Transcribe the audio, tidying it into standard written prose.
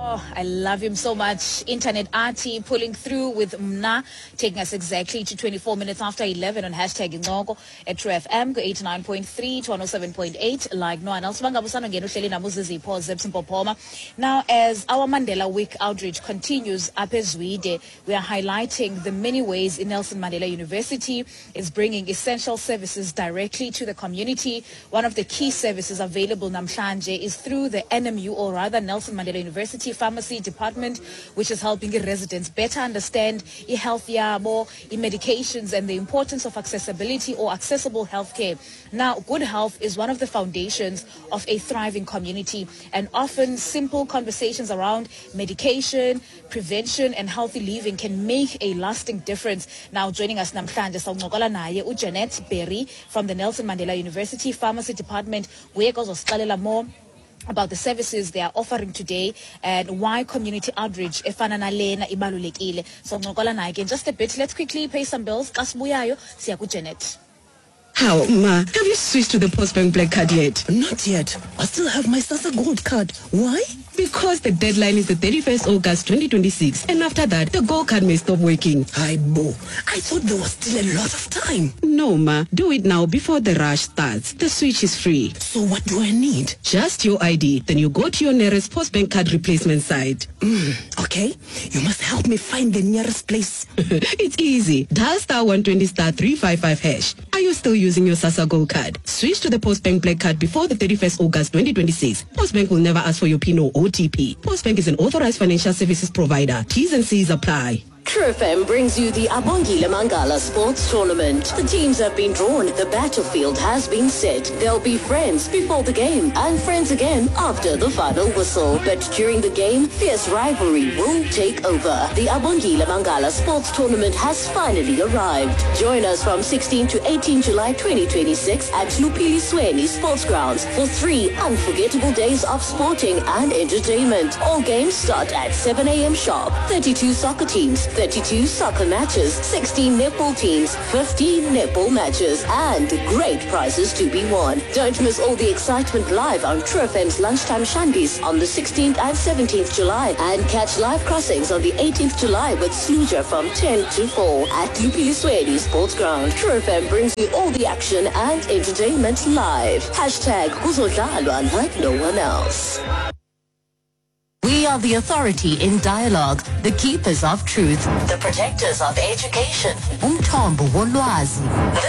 Oh, I love him so much. Internet Arty pulling through with Mna, taking us exactly to 24 minutes after 11 on hashtag Inoko at True FM, 89.3 to 107.8. Like no one else. Now, as our Mandela Week outreach continues up as we are highlighting the many ways in Nelson Mandela University is bringing essential services directly to the community. One of the key services available namhlanje is through the NMU, or rather Nelson Mandela University Pharmacy Department, which is helping residents better understand health medications and the importance of accessibility or accessible healthcare. Now, good health is one of the foundations of a thriving community, and often simple conversations around medication, prevention and healthy living can make a lasting difference. Now, joining us namhlanje sawuncokola naye uJanet Berry from the Nelson Mandela University Pharmacy Department, where kuzosiqalela more about the services they are offering today and why community outreach efana nalena ibalulekile. So ncokola naye again just a bit. Let's quickly pay some bills. Kasibuyayo siya kuJanet. How, Ma? Have you switched to the Postbank Black Card yet? Not yet. I still have my SASSA Gold card. Why? Because the deadline is the 31st August 2026, and after that, the Gold card may stop working. Hi, Bo. I thought there was still a lot of time. No, Ma. Do it now before the rush starts. The switch is free. So what do I need? Just your ID. Then you go to your nearest Postbank card replacement site. Okay. You must help me find the nearest place. It's easy. Dial *120 *355 hash. Are you still using your SASSA Gold card? Switch to the Postbank Black Card before the 31st August 2026. Postbank will never ask for your PIN or OTP. Postbank is an authorized financial services provider. T's and C's apply. True FM brings you the Abongile Mangala Sports Tournament. The teams have been drawn, the battlefield has been set. There'll be friends before the game and friends again after the final whistle. But during the game, fierce rivalry will take over. The Abongile Mangala Sports Tournament has finally arrived. Join us from 16 to 18 July 2026 at Lupili Sweni Sports Grounds for 3 unforgettable days of sporting and entertainment. All games start at 7 a.m. sharp. 32 soccer teams, 32 soccer matches, 16 netball teams, 15 netball matches, and great prizes to be won. Don't miss all the excitement live on True FM's Lunchtime Shandies on the 16th and 17th July, and catch live crossings on the 18th July with Sluja from 10 to 4 at Lupilisweni Sports Ground. True FM brings you all the action and entertainment live. Hashtag Kuzodlalwa like no one else. We are the authority in dialogue, the keepers of truth, the protectors of education. Umthombo wolwazi.